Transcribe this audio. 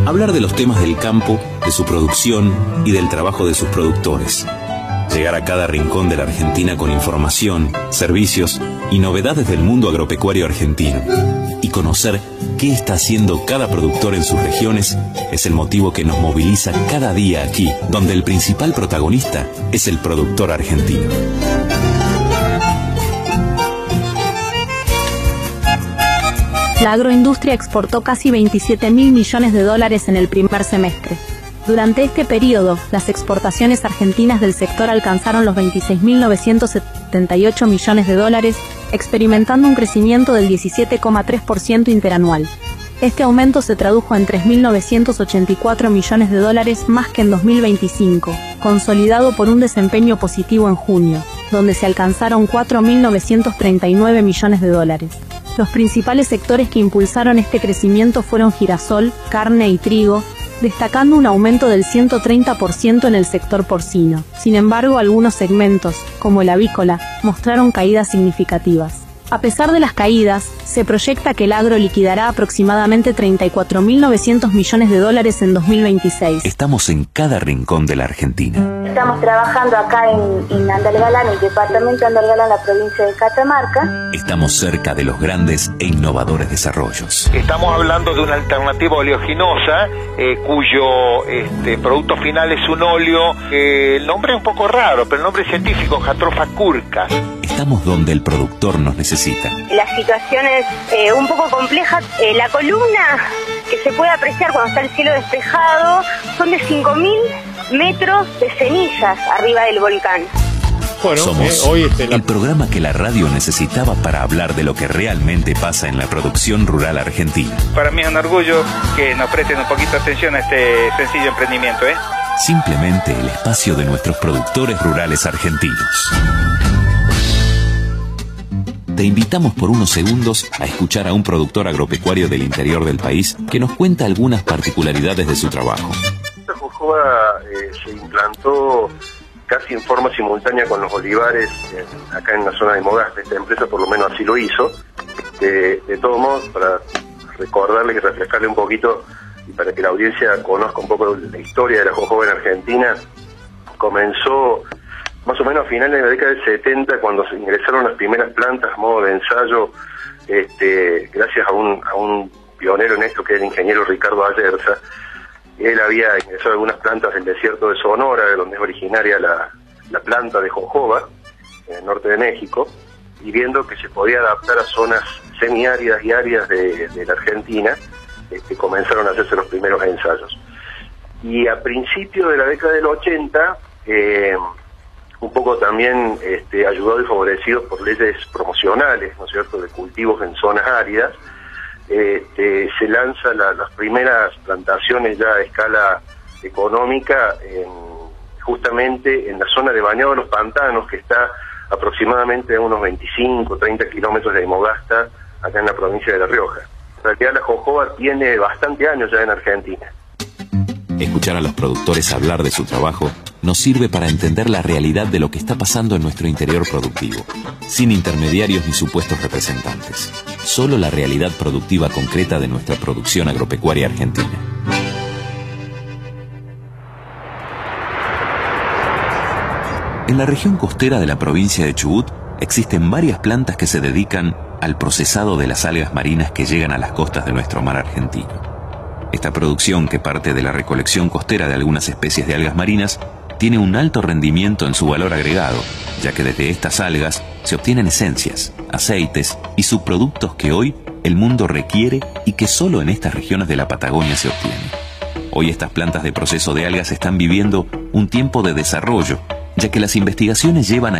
Hablar de los temas del campo, de su producción y del trabajo de sus productores. Llegar a cada rincón de la Argentina con información, servicios y novedades del mundo agropecuario argentino. Y conocer qué está haciendo cada productor en sus regiones es el motivo que nos moviliza cada día aquí, donde el principal protagonista es el productor argentino. La agroindustria exportó casi 27.000 millones de dólares en el primer semestre. Durante este periodo, las exportaciones argentinas del sector alcanzaron los 26.978 millones de dólares, experimentando un crecimiento del 17,3% interanual. Este aumento se tradujo en 3.984 millones de dólares más que en 2025, consolidado por un desempeño positivo en junio, donde se alcanzaron 4.939 millones de dólares. Los principales sectores que impulsaron este crecimiento fueron girasol, carne y trigo, destacando un aumento del 130% en el sector porcino. Sin embargo, algunos segmentos, como el avícola, mostraron caídas significativas. A pesar de las caídas, se proyecta que el agro liquidará aproximadamente 34.900 millones de dólares en 2026. Estamos en cada rincón de la Argentina. Estamos trabajando acá en Andalgalá, en el departamento de Andalgalá, en la provincia de Catamarca. Estamos cerca de los grandes e innovadores desarrollos. Estamos hablando de una alternativa oleaginosa, cuyo producto final es un óleo, el nombre es un poco raro, pero el nombre científico, Jatropha curcas. Estamos donde el productor nos necesita. La situación es un poco compleja. La columna que se puede apreciar cuando está el cielo despejado son de 5.000 metros de cenizas arriba del volcán. Bueno, somos hoy el programa que la radio necesitaba para hablar de lo que realmente pasa en la producción rural argentina. Para mí es un orgullo que nos presten un poquito de atención a este sencillo emprendimiento, Simplemente el espacio de nuestros productores rurales argentinos. Te invitamos por unos segundos a escuchar a un productor agropecuario del interior del país que nos cuenta algunas particularidades de su trabajo. Esta jojoba se implantó casi en forma simultánea con los olivares acá en la zona de Mogasta. Esta empresa por lo menos así lo hizo. De todos modos, para recordarle y refrescarle un poquito y para que la audiencia conozca un poco la historia de la jojoba en Argentina, comenzó más o menos a finales de la década del 70, cuando se ingresaron las primeras plantas a modo de ensayo, gracias a un pionero en esto que es el ingeniero Ricardo Ayerza. Él había ingresado algunas plantas del desierto de Sonora, de donde es originaria la planta de jojoba, en el norte de México, y viendo que se podía adaptar a zonas semiáridas y áridas de la Argentina, comenzaron a hacerse los primeros ensayos. Y a principios de la década del 80, un poco también ayudado y favorecido por leyes promocionales, ¿no es cierto?, de cultivos en zonas áridas, se lanzan las primeras plantaciones ya a escala económica justamente en la zona de Bañado de los Pantanos, que está aproximadamente a unos 25, 30 kilómetros de Mogasta, acá en la provincia de La Rioja. En realidad la jojoba tiene bastante años ya en Argentina. Escuchar a los productores hablar de su trabajo nos sirve para entender la realidad de lo que está pasando en nuestro interior productivo, sin intermediarios ni supuestos representantes. Solo la realidad productiva concreta de nuestra producción agropecuaria argentina. En la región costera de la provincia de Chubut existen varias plantas que se dedican al procesado de las algas marinas que llegan a las costas de nuestro mar argentino. Esta producción, que parte de la recolección costera de algunas especies de algas marinas, tiene un alto rendimiento en su valor agregado, ya que desde estas algas se obtienen esencias, aceites y subproductos que hoy el mundo requiere y que solo en estas regiones de la Patagonia se obtienen. Hoy estas plantas de proceso de algas están viviendo un tiempo de desarrollo, ya que las investigaciones llevan a